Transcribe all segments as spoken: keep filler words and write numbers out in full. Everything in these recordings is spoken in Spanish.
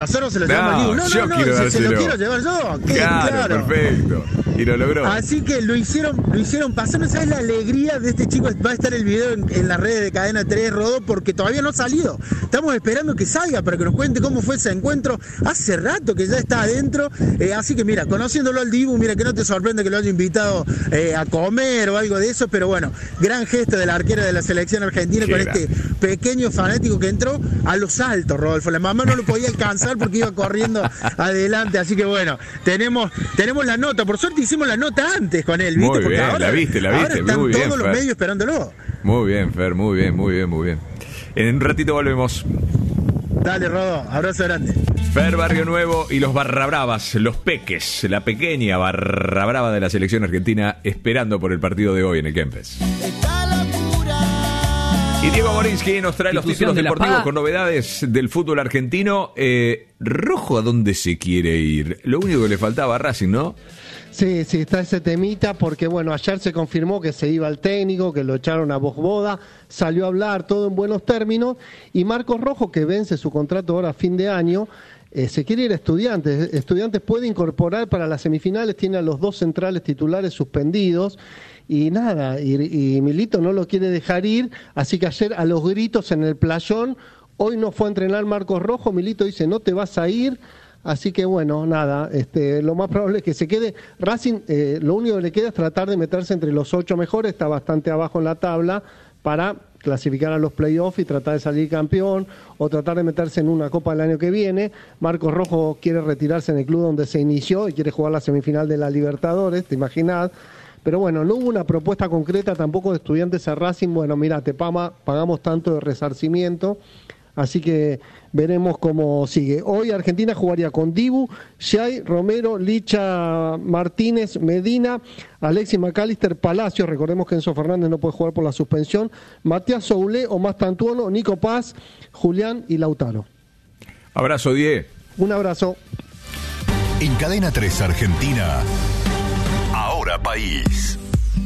Lazaro se lo llevamos al Dibu. No, no, no, no se, se lo quiero llevar yo. ¿Qué? Claro, claro, perfecto. Y lo logró. Así que lo hicieron, lo hicieron pasar. ¿No sabes la alegría de este chico? Va a estar el video en, en las redes de Cadena tres, Rodó, porque todavía no ha salido. Estamos esperando que salga para que nos cuente cómo fue ese encuentro. Hace rato que ya está adentro. Eh, así que mira, conociéndolo al Dibu, mira que no te sorprende que lo haya invitado eh, a comer o algo de eso, pero bueno, gran gesto del arquero de la selección argentina con este pequeño fanático que entró a los saltos, Rodolfo. La mamá no lo podía alcanzar porque iba corriendo adelante. Así que bueno, tenemos, tenemos la nota. Por suerte hicimos la nota antes con él, ¿viste? Muy Porque bien, ahora, la viste, la viste. Ahora están muy todos bien, los Fer. medios esperándolo. Muy bien, Fer, muy bien, muy bien, muy bien. En un ratito volvemos. Dale, Rodo, abrazo grande. Fer Barrio Nuevo y los Barra Bravas, los Peques, la pequeña Barra Brava de la selección argentina, esperando por el partido de hoy en el Kempes. Y Diego Borinsky nos trae los títulos de deportivos con novedades del fútbol argentino. Eh, Rojo, ¿a dónde se quiere ir? Lo único que le faltaba a Racing, ¿no? Sí, sí, está ese temita porque, bueno, ayer se confirmó que se iba el técnico, que lo echaron a Boda, salió a hablar todo en buenos términos, y Marcos Rojo, que vence su contrato ahora a fin de año, eh, se quiere ir a Estudiantes. Estudiantes puede incorporar para las semifinales, tiene a los dos centrales titulares suspendidos, y nada, y, y Milito no lo quiere dejar ir, así que ayer a los gritos en el playón, hoy no fue a entrenar Marcos Rojo, Milito dice no te vas a ir. Así que bueno, nada, este, lo más probable es que se quede. Racing, eh, lo único que le queda es tratar de meterse entre los ocho mejores, está bastante abajo en la tabla, para clasificar a los playoffs y tratar de salir campeón, o tratar de meterse en una copa el año que viene. Marcos Rojo quiere retirarse en el club donde se inició y quiere jugar la semifinal de la Libertadores, te imaginás. Pero bueno, no hubo una propuesta concreta tampoco de Estudiantes a Racing. Bueno, mira, te pama, pagamos tanto de resarcimiento. Así que veremos cómo sigue. Hoy Argentina jugaría con Dibu, Xay, Romero, Licha, Martínez, Medina, Alexis McAllister, Palacios. Recordemos que Enzo Fernández no puede jugar por la suspensión. Matías Soulé, Omar Tantuono, Nico Paz, Julián y Lautaro. Abrazo, Die. Un abrazo. En Cadena tres Argentina, Ahora País.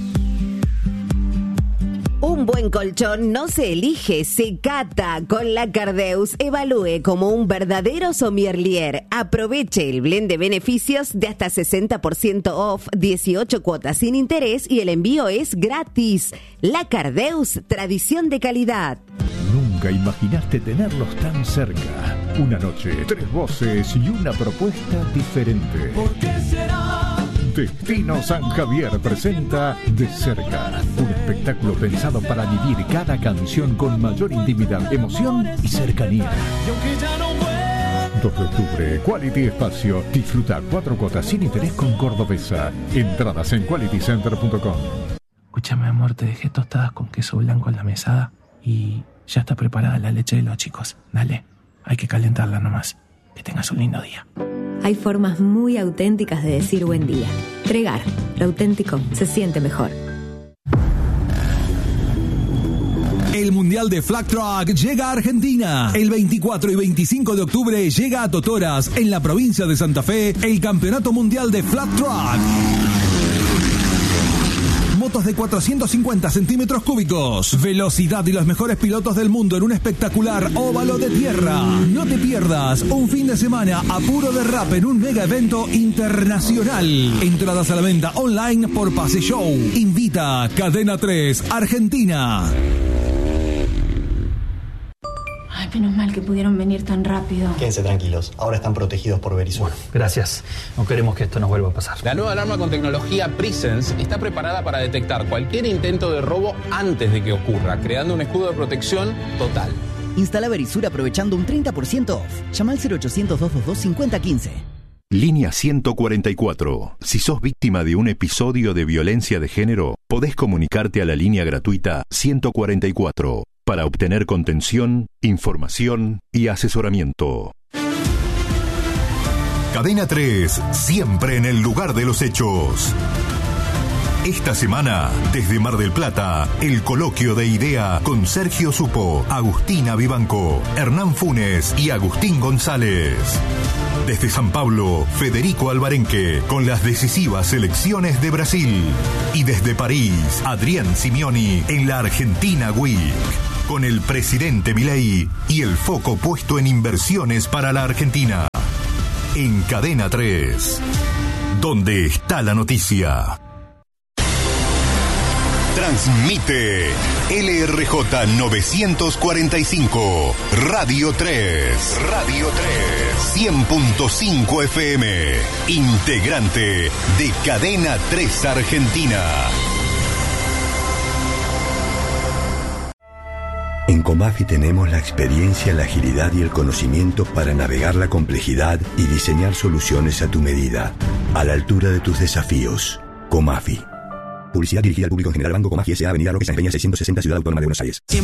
Un buen colchón no se elige, se cata. Con la Cardeus, evalúe como un verdadero sommelier. Aproveche el blend de beneficios de hasta sesenta por ciento off, dieciocho cuotas sin interés y el envío es gratis. La Cardeus, tradición de calidad. Nunca imaginaste tenerlos tan cerca. Una noche, tres voces y una propuesta diferente. ¿Por qué será? Destino San Javier presenta De Cerca, un espectáculo pensado para vivir cada canción con mayor intimidad, emoción y cercanía. dos de octubre, Quality Espacio. Disfruta cuatro cuotas sin interés con Cordobesa. Entradas en quality center punto com. Escúchame, amor, te dejé tostadas con queso blanco en la mesada y ya está preparada la leche de los chicos. Dale, hay que calentarla nomás. Que tengas un lindo día. Hay formas muy auténticas de decir buen día. Tregar, lo auténtico se siente mejor. El Mundial de Flag Truck llega a Argentina. El veinticuatro y veinticinco de octubre llega a Totoras, en la provincia de Santa Fe, el Campeonato Mundial de Flag Truck. Motos de cuatrocientos cincuenta centímetros cúbicos, velocidad y los mejores pilotos del mundo en un espectacular óvalo de tierra. No te pierdas un fin de semana a puro derrape en un mega evento internacional. Entradas a la venta online por Pase Show. Invita Cadena tres Argentina. Ay, menos mal que pudieron venir tan rápido. Quédense tranquilos, ahora están protegidos por Verisur. Bueno, gracias. No queremos que esto nos vuelva a pasar. La nueva alarma con tecnología Presence está preparada para detectar cualquier intento de robo antes de que ocurra, creando un escudo de protección total. Instala Verisur aprovechando un treinta por ciento off. Llama al cero ochocientos, dos dos dos, cinco cero uno cinco. Línea ciento cuarenta y cuatro. Si sos víctima de un episodio de violencia de género, podés comunicarte a la línea gratuita ciento cuarenta y cuatro para obtener contención, información y asesoramiento. Cadena tres, siempre en el lugar de los hechos. Esta semana, desde Mar del Plata, el coloquio de idea con Sergio Supo, Agustina Vivanco, Hernán Funes y Agustín González. Desde San Pablo, Federico Alvarenque, con las decisivas selecciones de Brasil. Y desde París, Adrián Simeoni, en la Argentina Week. Con el presidente Milei y el foco puesto en inversiones para la Argentina. en Cadena tres. ¿Dónde está la noticia? Transmite L R J novecientos cuarenta y cinco, Radio tres. Radio tres. cien punto cinco F M. Integrante de Cadena tres Argentina. En Comafi tenemos la experiencia, la agilidad y el conocimiento para navegar la complejidad y diseñar soluciones a tu medida, a la altura de tus desafíos. Comafi. Publicidad dirigida al público en general. Banco Comafi S A. Avenida Roque San Peña seiscientos sesenta, Ciudad Autónoma de Buenos Aires.